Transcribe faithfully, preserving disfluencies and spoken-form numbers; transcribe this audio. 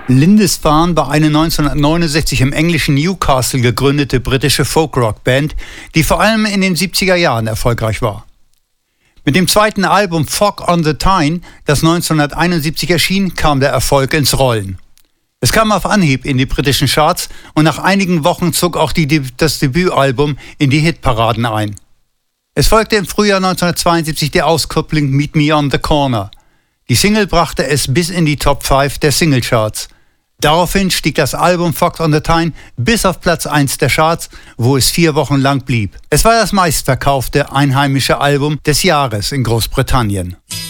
Lindisfarne war eine neunzehnhundertneunundsechzig im englischen Newcastle gegründete britische Folk-Rock-Band, die vor allem in den siebziger Jahren erfolgreich war. Mit dem zweiten Album Fog on the Tyne, das neunzehnhunderteinundsiebzig erschien, kam der Erfolg ins Rollen. Es kam auf Anhieb in die britischen Charts und nach einigen Wochen zog auch die, das Debütalbum in die Hitparaden ein. Es folgte im Frühjahr neunzehnhundertzweiundsiebzig die Auskopplung Meet Me on the Corner. Die Single brachte es bis in die Top fünf der Singlecharts. Daraufhin stieg das Album Fog on the Tyne bis auf Platz eins der Charts, wo es vier Wochen lang blieb. Es war das meistverkaufte einheimische Album des Jahres in Großbritannien.